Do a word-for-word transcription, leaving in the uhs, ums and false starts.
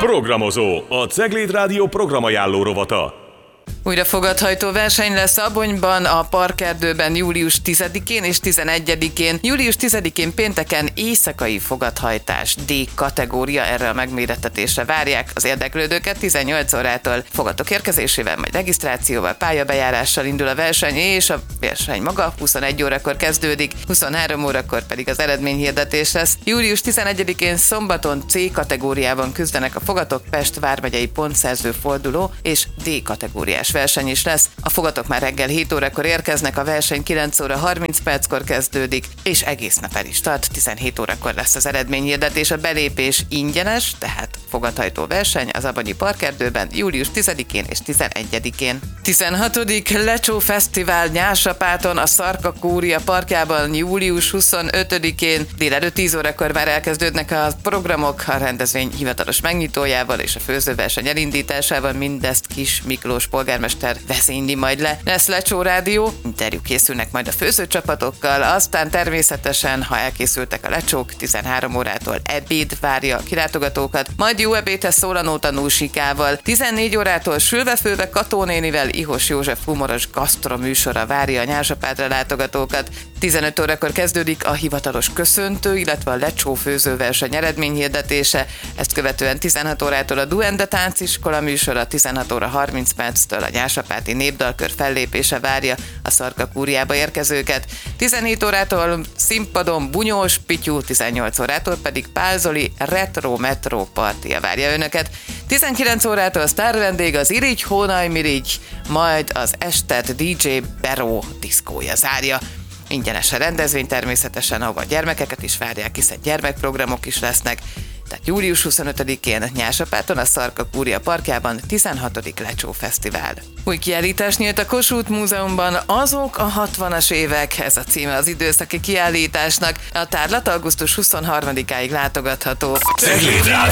Programozó, a Cegléd Rádió programajánló rovata. Újra fogadhajtó verseny lesz Abonyban, a Parkerdőben július tizedikén és tizenegyedikén. július tizedikén pénteken éjszakai fogadhajtás D kategória, erre a megmérettetésre várják az érdeklődőket. tizennyolc órától fogadok érkezésével, majd regisztrációval, pályabejárással indul a verseny, és a verseny maga huszonegy órakor kezdődik, huszonhárom órakor pedig az eredményhirdetés lesz. július tizenegyedikén szombaton C kategóriában küzdenek a fogatok, Pest vármegyei pontszerző forduló és D kategóriás verseny is lesz. A fogatok már reggel hét órakor érkeznek, a verseny kilenc óra harminc perckor kezdődik, és egész nap el is tart, tizenhét órakor lesz az eredményhirdetés. A belépés ingyenes, tehát fogadhajtó verseny az Abonyi Parkerdőben július tizedikén és tizenegyedikén. tizenhatodik Lecsó Fesztivál Nyársapáton a Szarka Kúria parkjában július huszonötödikén délelőtt tíz órakor már elkezdődnek a programok, a rendezvény hivatalos megnyitójával és a főzőverseny elindításával, mindezt Kis Miklós polgármester vezényli majd le. Lesz Lecsó Rádió, interjú készülnek majd a főzőcsapatokkal, aztán természetesen, ha elkészültek a lecsók, tizenhárom órától ebéd várja a kilátogatókat, majd jó ebédhez Szólanó tanúsikával, tizennégy órától sülve-főve Katónénivel Ihos József humoros gasztroműsora várja a Nyársapátra látogatókat, tizenöt órakor kezdődik a hivatalos köszöntő, illetve a lecsó főzőverseny eredményhirdetése, ezt követően tizenhat órától a Duende tánciskola műsora, tizenhat óra harminc perctől a Nyársapáti népdalkör fellépése várja a Szarka Kúriába érkezőket, tizenhét órától színpadon Bunyós Pityu, tizennyolc órától pedig Pál Zoli retro metro partia várja önöket, tizenkilenc órától sztár vendég az Irigy Hónaj Mirigy, majd az estet dé dzsé Beró diszkója zárja. Ingyenes a rendezvény természetesen, ahova a gyermekeket is várják, hiszen gyermekprogramok is lesznek. Tehát július huszonötödikén Nyársapáton a Szarka Kúria parkjában tizenhatodik Lecsó Fesztivál. Új kiállítás nyílt a Kossuth Múzeumban, azok a hatvanas évek, ez a címe az időszaki kiállításnak. A tárlat augusztus huszonharmadikáig látogatható. Cegléd Rádió.